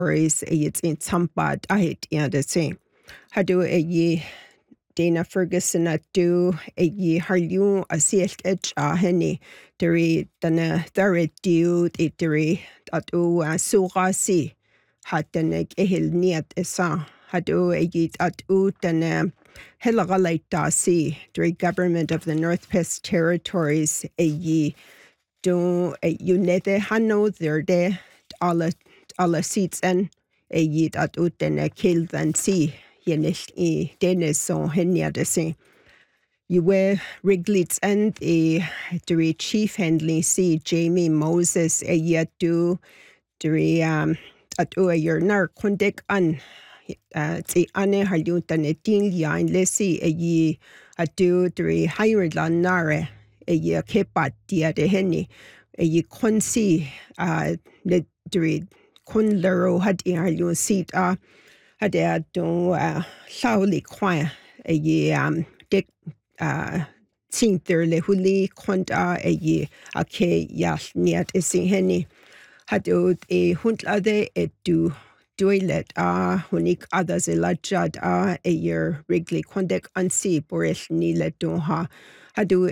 territories in Tampa ahit the same. Hadu Dana Ferguson atu harliw asielt henny deri dana tharet diw deri atu surasi hatanek niat esa hadu atu dana helagalaitasi deri government of the Northwest Territories do unete hano de alla seats and atu dana kill than see Yenish Dennis so henya de se. You wear Wrigley's and the chief handling see Jamie Moses yatu at your nar kundek an ti ane halutan etin ya in lesi atu the higher lan nare kepat dia de henny konsi le kun lero had in halun seat hade do llawli kwae dik tinter le huli konda ke yall niat isi henny hadu hunt ade du duilet hunik others elajad year Wrigley kondek ansi borish nile doha hadu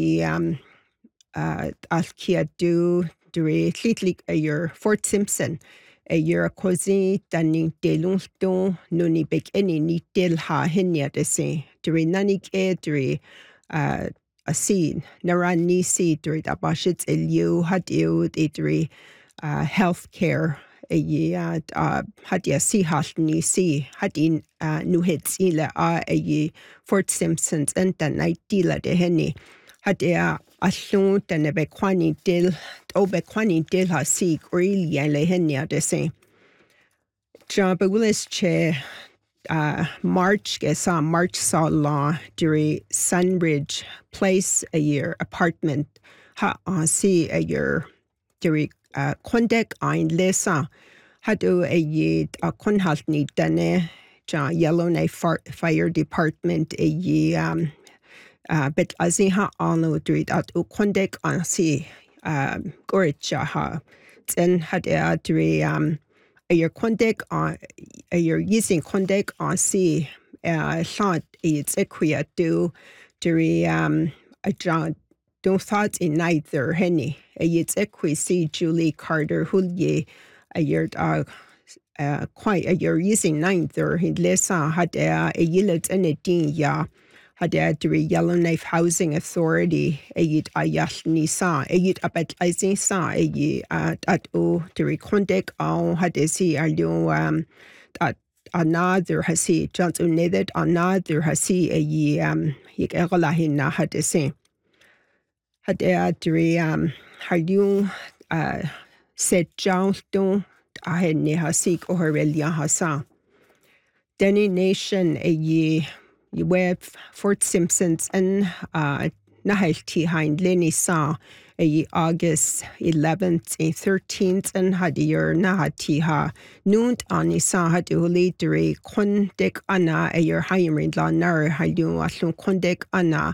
alkia du dure llitlik year Fort Simpson year kozi tani delunto nuni bek any ni del ha henya de se dure nanik dure a scene narani si dure abashits elu hadu dure healthcare hadia si halni si hadin nuhits ila Fort Simpsons and the night dealer de henny hadia allwn denne bequani dil ha si grill le henya de se John Willis che March saw law during Sunridge Place a year apartment ha si a year during kondek ein lesa hadu konhaltni dane Yellowknife Fire Department bet aziha anu durit at kondek si goricha ha then hadu duri your kondek you're using kondek si thought it's equia duri don't thought in neither henny it's equi Julie Carter hulye quite you're using neither in lesa had yilet and a din ya had Yellowknife Housing Authority ayal nisa abet izin sa at o duri kondek had si at another hasi chance unedet another hasi yigalahin na had si had duri halyung set Johnston ahenne hasik oherelia hasa Denny Nation web Fort Simpsons and nahalti hind Lenny sa August 11th and 13th and hadier nahati ha nunt anisa haduli duri kondek ana your hiring la nar halu aslun kondek ana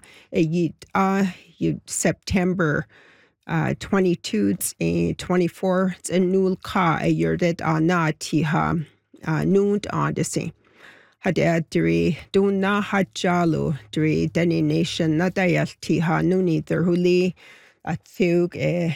September 22th and 24th and nul ka your that na ti ha nunt adisi Hadadri Duna Hajalu Dri Deni Nation Nadayalti Ha Nuni Derhuli Athug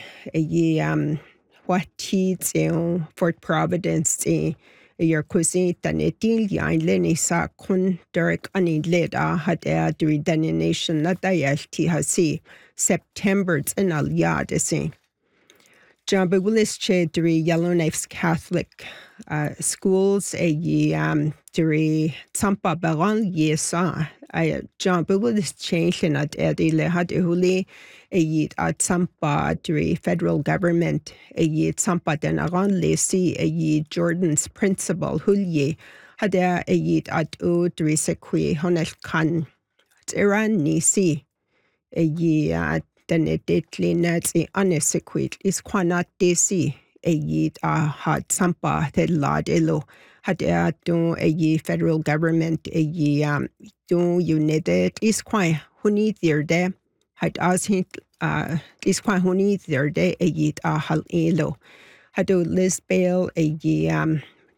Wati Fort Providence your cuisine Danedil Yain Lenny Sa Kun Derek Ani Leda Hadadri Deni Nation Nadayalti Hasi September in Al Yadisi John Willis Che Dri Yellowknife's Catholic schools duri Tampa Baran yesa John Willis change in at edile had huli at Tampa duri federal government Tampa den aran lesi Jordan's principal hulye had at o duri sequi honel kan Iran nisi den editli nats anesequit is quanat desi had Tampa ted lad elo had do federal government do united is quite huni de had as hint is quite huni de hal elo had do Liz Bale